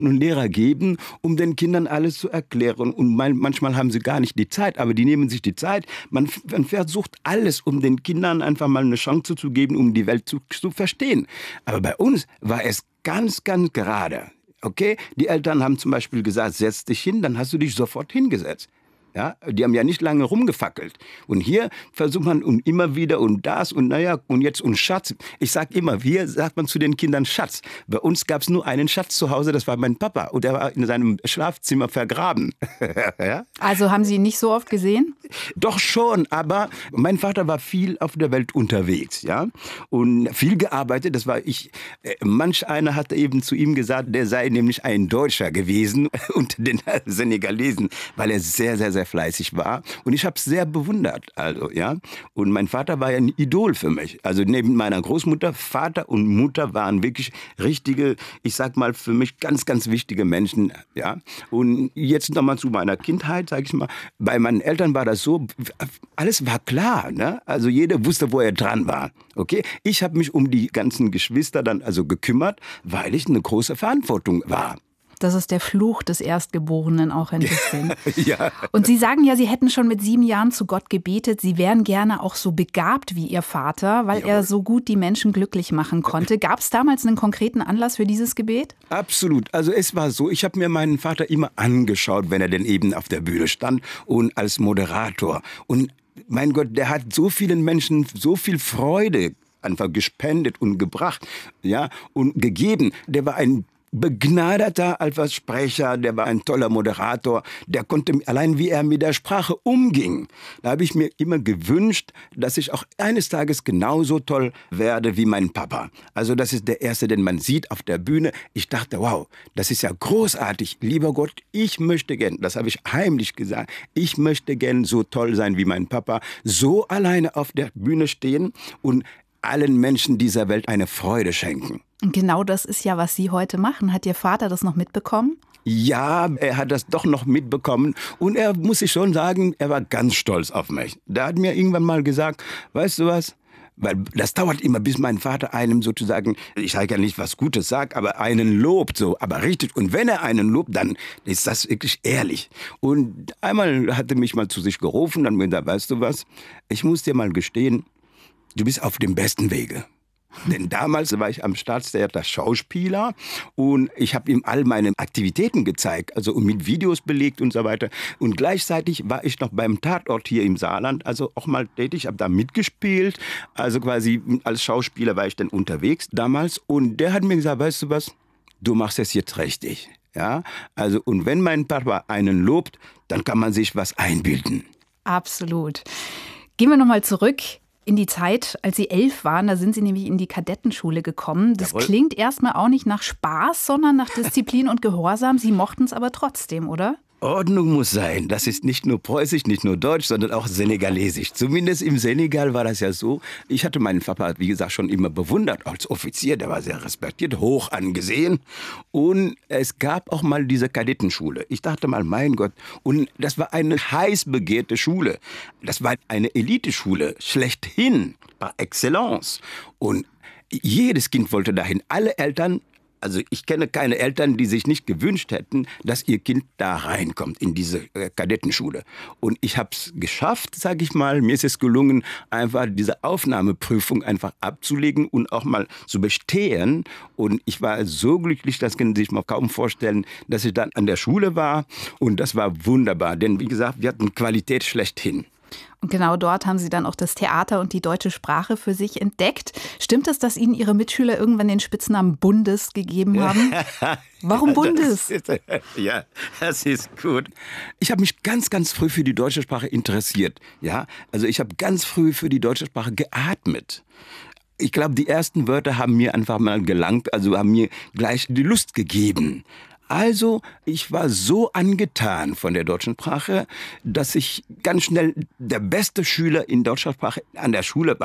und Lehrer geben, um den Kindern alles zu erklären. Und manchmal haben sie gar nicht die Zeit, aber die nehmen sich die Zeit. Man versucht alles, um den Kindern einfach mal eine Chance zu geben, um die Welt zu verstehen. Aber bei uns war es ganz, ganz gerade. Okay? Die Eltern haben zum Beispiel gesagt, setz dich hin, dann hast du dich sofort hingesetzt. Ja, die haben ja nicht lange rumgefackelt. Und hier versucht man und immer wieder und das und naja und jetzt und Schatz. Ich sag immer, hier sagt man zu den Kindern Schatz. Bei uns gab es nur einen Schatz zu Hause, das war mein Papa. Und der war in seinem Schlafzimmer vergraben. Ja? Also haben Sie ihn nicht so oft gesehen? Doch schon, aber mein Vater war viel auf der Welt unterwegs, ja, und viel gearbeitet. Das war ich. Manch einer hatte eben zu ihm gesagt, der sei nämlich ein Deutscher gewesen unter den Senegalesen, weil er sehr, sehr, sehr fleißig war. Und ich habe es sehr bewundert, also ja. Und mein Vater war ja ein Idol für mich. Also neben meiner Großmutter, Vater und Mutter waren wirklich richtige, ich sag mal für mich ganz, ganz wichtige Menschen, ja. Und jetzt nochmal zu meiner Kindheit, sag ich mal. Bei meinen Eltern war das so, alles war klar, ne? Also jeder wusste, wo er dran war, okay? Ich habe mich um die ganzen Geschwister dann also gekümmert, weil ich eine große Verantwortung war. Das ist der Fluch des Erstgeborenen auch ein bisschen. Ja. Und Sie sagen ja, Sie hätten schon mit 7 Jahren zu Gott gebetet. Sie wären gerne auch so begabt wie Ihr Vater, weil er so gut die Menschen glücklich machen konnte. Gab es damals einen konkreten Anlass für dieses Gebet? Absolut. Also es war so, ich habe mir meinen Vater immer angeschaut, wenn er denn eben auf der Bühne stand und als Moderator. Und mein Gott, der hat so vielen Menschen so viel Freude einfach gespendet und gebracht, ja, und gegeben. Der war ein begnadeter als Sprecher, der war ein toller Moderator, der konnte allein, wie er mit der Sprache umging. Da habe ich mir immer gewünscht, dass ich auch eines Tages genauso toll werde wie mein Papa. Also das ist der Erste, den man sieht auf der Bühne. Ich dachte, wow, das ist ja großartig. Lieber Gott, ich möchte gern, das habe ich heimlich gesagt, ich möchte gern so toll sein wie mein Papa, so alleine auf der Bühne stehen und allen Menschen dieser Welt eine Freude schenken. Und genau das ist ja, was Sie heute machen. Hat Ihr Vater das noch mitbekommen? Ja, er hat das doch noch mitbekommen und er, muss ich schon sagen, er war ganz stolz auf mich. Der hat mir irgendwann mal gesagt, weißt du was? Weil das dauert immer, bis mein Vater einem sozusagen, ich sage ja nicht, was Gutes sagt, aber einen lobt, so, aber richtig. Und wenn er einen lobt, dann ist das wirklich ehrlich. Und einmal hat er mich mal zu sich gerufen, dann hat er gesagt, weißt du was? Ich muss dir mal gestehen, du bist auf dem besten Wege. Denn damals war ich am Staatstheater Schauspieler und ich habe ihm all meine Aktivitäten gezeigt, also mit Videos belegt und so weiter. Und gleichzeitig war ich noch beim Tatort hier im Saarland, also auch mal tätig, habe da mitgespielt. Also quasi als Schauspieler war ich dann unterwegs damals. Und der hat mir gesagt, weißt du was, du machst es jetzt richtig. Ja? Also, und wenn mein Papa einen lobt, dann kann man sich was einbilden. Absolut. Gehen wir nochmal zurück in die Zeit, als Sie 11 waren, da sind Sie nämlich in die Kadettenschule gekommen. Das klingt erstmal auch nicht nach Spaß, sondern nach Disziplin und Gehorsam. Sie mochten es aber trotzdem, oder? Ordnung muss sein. Das ist nicht nur preußisch, nicht nur deutsch, sondern auch senegalesisch. Zumindest im Senegal war das ja so. Ich hatte meinen Papa, wie gesagt, schon immer bewundert als Offizier. Der war sehr respektiert, hoch angesehen. Und es gab auch mal diese Kadettenschule. Ich dachte mal, mein Gott. Und das war eine heiß begehrte Schule. Das war eine Eliteschule, schlechthin, par excellence. Und jedes Kind wollte dahin. Alle Eltern. Also ich kenne keine Eltern, die sich nicht gewünscht hätten, dass ihr Kind da reinkommt in diese Kadettenschule. Und ich habe es geschafft, sage ich mal. Mir ist es gelungen, einfach diese Aufnahmeprüfung einfach abzulegen und auch mal zu bestehen. Und ich war so glücklich, das können Sie sich mal kaum vorstellen, dass ich dann an der Schule war. Und das war wunderbar, denn wie gesagt, wir hatten Qualität schlechthin. Und genau dort haben Sie dann auch das Theater und die deutsche Sprache für sich entdeckt. Stimmt es, dass Ihnen Ihre Mitschüler irgendwann den Spitznamen Bundes gegeben haben? Warum Bundes? Ja, das ist gut. Ich habe mich ganz, ganz früh für die deutsche Sprache interessiert. Ja, also ich habe ganz früh für die deutsche Sprache geatmet. Ich glaube, die ersten Wörter haben mir einfach mal gelangt, also haben mir gleich die Lust gegeben. Also, ich war so angetan von der deutschen Sprache, dass ich ganz schnell der beste Schüler in deutscher Sprache an der Schule war.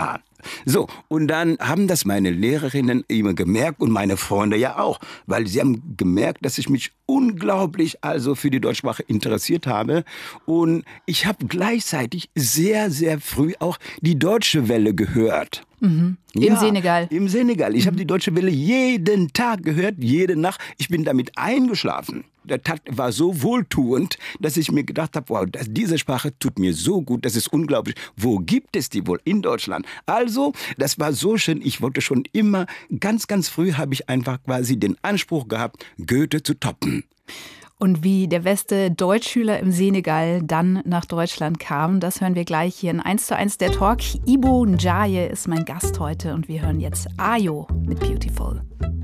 So, und dann haben das meine Lehrerinnen immer gemerkt und meine Freunde ja auch, weil sie haben gemerkt, dass ich mich unglaublich also für die Deutschsprache interessiert habe. Und ich habe gleichzeitig sehr, sehr früh auch die Deutsche Welle gehört. Mhm. Im Senegal. Im Senegal. Ich habe die Deutsche Welle jeden Tag gehört, jede Nacht. Ich bin damit eingeschlafen. Der Tag war so wohltuend, dass ich mir gedacht habe, wow, diese Sprache tut mir so gut, das ist unglaublich. Wo gibt es die wohl? In Deutschland. Also, das war so schön. Ich wollte schon immer, ganz, ganz früh habe ich einfach quasi den Anspruch gehabt, Goethe zu toppen. Und wie der beste Deutschschüler im Senegal dann nach Deutschland kam, das hören wir gleich hier in 1:1 der Talk. Ibo N'Diaye ist mein Gast heute und wir hören jetzt Ayo mit Beautiful.